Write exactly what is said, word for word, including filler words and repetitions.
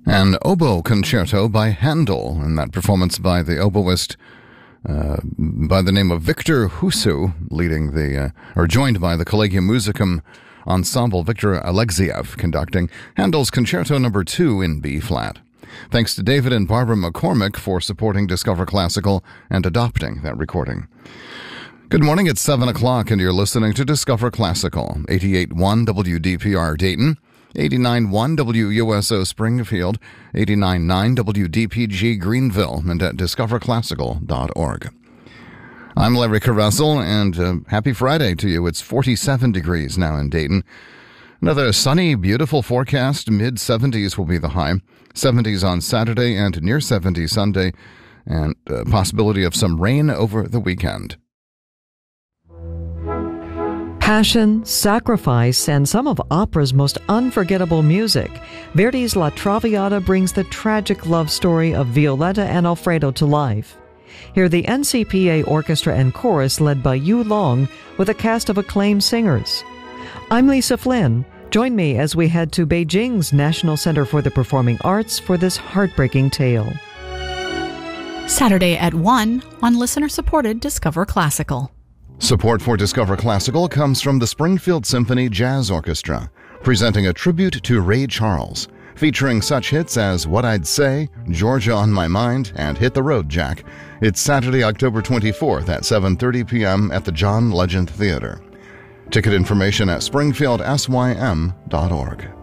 An oboe concerto by Handel, and that performance by the oboist uh, by the name of Victor Husu, leading the, uh, or joined by the Collegium Musicum Ensemble, Victor Alexiev conducting Handel's Concerto Number Two in B-flat. Thanks to David and Barbara McCormick for supporting Discover Classical and adopting that recording. Good morning, it's seven o'clock and you're listening to Discover Classical, eighty-eight point one W D P R Dayton, eighty-nine point one W U S O Springfield, eighty-nine point nine W D P G Greenville, and at discover classical dot org. I'm Larry Caressel, and uh, happy Friday to you. It's forty-seven degrees now in Dayton. Another sunny, beautiful forecast. mid-seventies will be the high. seventies on Saturday and near seventy Sunday, and uh, possibility of some rain over the weekend. Passion, sacrifice, and some of opera's most unforgettable music. Verdi's La Traviata brings the tragic love story of Violetta and Alfredo to life. Hear the N C P A Orchestra and Chorus led by Yu Long with a cast of acclaimed singers. I'm Lisa Flynn. Join me as we head to Beijing's National Center for the Performing Arts for this heartbreaking tale. Saturday at one on listener-supported Discover Classical. Support for Discover Classical comes from the Springfield Symphony Jazz Orchestra, presenting a tribute to Ray Charles, featuring such hits as What I'd Say, Georgia on My Mind, and Hit the Road, Jack. It's Saturday, October twenty-fourth at seven thirty p.m. at the John Legend Theater. Ticket information at springfield sym dot org.